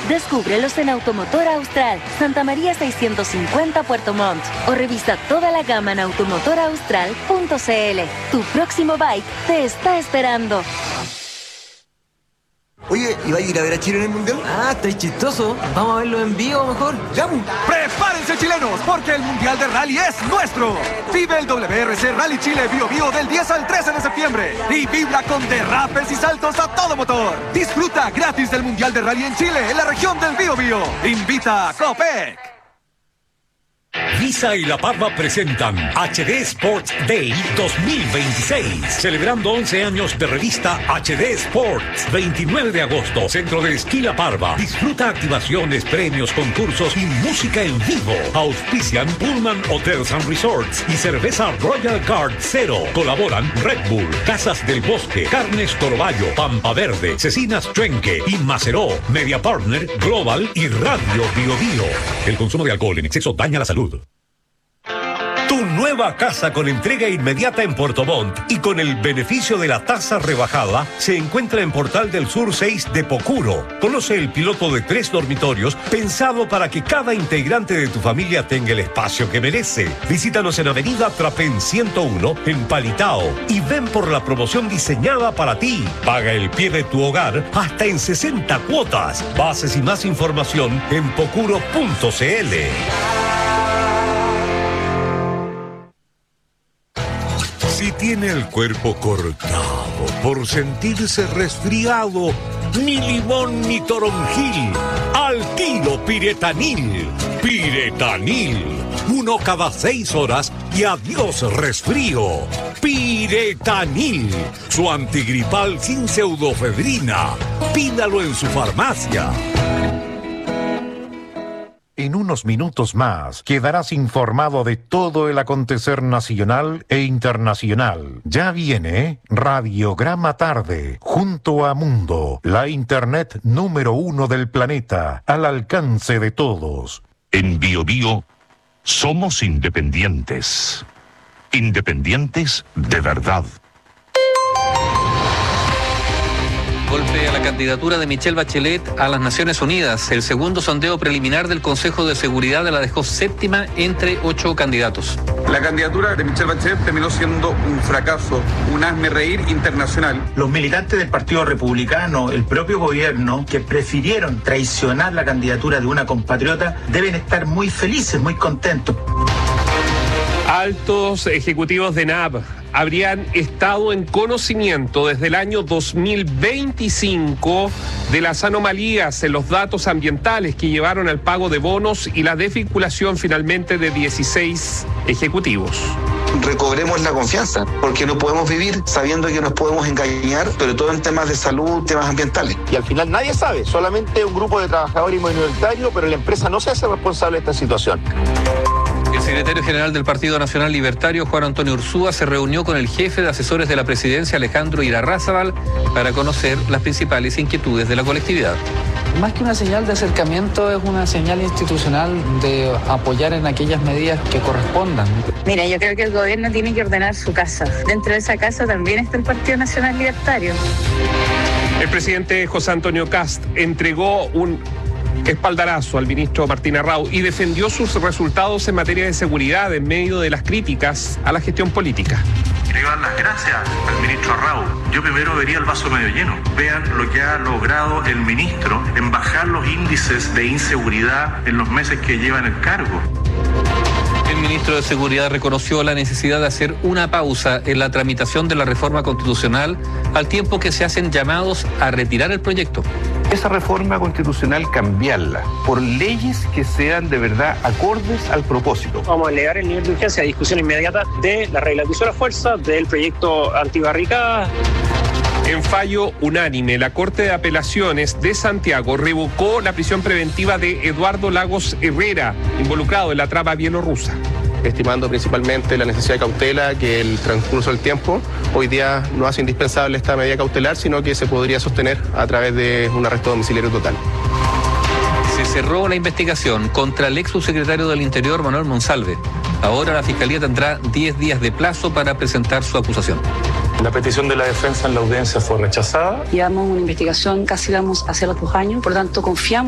Descúbrelos en Automotor Austral, Santa María 650 Puerto Montt. O revisa toda la gama en automotoraustral.cl. Tu próximo bike te está esperando. Oye, ¿y va a ir a ver a Chile en el Mundial? Ah, está chistoso. Vamos a verlo en vivo mejor. ¡Vamos! ¡Prepárense, chilenos! Porque el Mundial de Rally es nuestro. Vive el WRC Rally Chile Bio Bio del 10 al 13 de septiembre. Y vibra con derrapes y saltos a todo motor. Disfruta gratis del Mundial de Rally en Chile, en la región del Bio Bio. Invita a Copec. Visa y La Parva presentan HD Sports Day 2026, celebrando 11 años de revista HD Sports. 29 de agosto, Centro de Esquí La Parva. Disfruta activaciones, premios, concursos y música en vivo. Auspician Pullman Hotels and Resorts y cerveza Royal Guard Zero. Colaboran Red Bull, Casas del Bosque, Carnes Toroballo, Pampa Verde, Cecinas Trenque y Maceró. Media Partner, Global y Radio Bio Bio. El consumo de alcohol en exceso daña la salud. Tu nueva casa con entrega inmediata en Puerto Montt y con el beneficio de la tasa rebajada se encuentra en Portal del Sur 6 de Pocuro. Conoce el piloto de 3 dormitorios pensado para que cada integrante de tu familia tenga el espacio que merece. Visítanos en Avenida Trapén 101 en Palitao y ven por la promoción diseñada para ti. Paga el pie de tu hogar hasta en 60 cuotas. Bases y más información en pocuro.cl. Si tiene el cuerpo cortado por sentirse resfriado, ni limón ni toronjil, al tiro Piretanil. Piretanil, 1 cada 6 horas y adiós resfrío. Piretanil, su antigripal sin pseudofedrina. Pídalo en su farmacia. En unos minutos más quedarás informado de todo el acontecer nacional e internacional. Ya viene Radiograma Tarde, junto a Mundo, la internet número 1 del planeta, al alcance de todos. En Bio Bio somos independientes. Independientes de verdad. Golpe a la candidatura de Michelle Bachelet a las Naciones Unidas. El segundo sondeo preliminar del Consejo de Seguridad la dejó séptima entre 8 candidatos. La candidatura de Michelle Bachelet terminó siendo un fracaso, un hazmerreír internacional. Los militantes del Partido Republicano, el propio gobierno, que prefirieron traicionar la candidatura de una compatriota, deben estar muy felices, muy contentos. Altos ejecutivos de NAB habrían estado en conocimiento desde el año 2025 de las anomalías en los datos ambientales que llevaron al pago de bonos y la desvinculación finalmente de 16 ejecutivos. Recobremos la confianza, porque no podemos vivir sabiendo que nos podemos engañar, sobre todo en temas de salud, temas ambientales. Y al final nadie sabe, solamente un grupo de trabajadores minoritarios, pero la empresa no se hace responsable de esta situación. El secretario general del Partido Nacional Libertario, Juan Antonio Ursúa, se reunió con el jefe de asesores de la presidencia, Alejandro Irarrázaval, para conocer las principales inquietudes de la colectividad. Más que una señal de acercamiento, es una señal institucional de apoyar en aquellas medidas que correspondan. Mira, yo creo que el gobierno tiene que ordenar su casa. Dentro de esa casa también está el Partido Nacional Libertario. El presidente José Antonio Kast entregó un espaldarazo al ministro Martín Arrau y defendió sus resultados en materia de seguridad en medio de las críticas a la gestión política. Quiero dar las gracias al ministro Arrau. Yo primero vería el vaso medio lleno. Vean lo que ha logrado el ministro en bajar los índices de inseguridad en los meses que lleva en el cargo. El ministro de Seguridad reconoció la necesidad de hacer una pausa en la tramitación de la reforma constitucional al tiempo que se hacen llamados a retirar el proyecto. Esa reforma constitucional cambiarla por leyes que sean de verdad acordes al propósito. Vamos a elevar el nivel de urgencia a discusión inmediata de la regla de uso de la fuerza, del proyecto antibarricadas. En fallo unánime, la Corte de Apelaciones de Santiago revocó la prisión preventiva de Eduardo Lagos Herrera, involucrado en la trama bielorrusa. Estimando principalmente la necesidad de cautela, que el transcurso del tiempo hoy día no hace indispensable esta medida cautelar, sino que se podría sostener a través de un arresto domiciliario total. Se cerró la investigación contra el ex subsecretario del Interior, Manuel Monsalve. Ahora la Fiscalía tendrá 10 días de plazo para presentar su acusación. La petición de la defensa en la audiencia fue rechazada. Llevamos una investigación, casi vamos hacia los 2 años, por lo tanto confiamos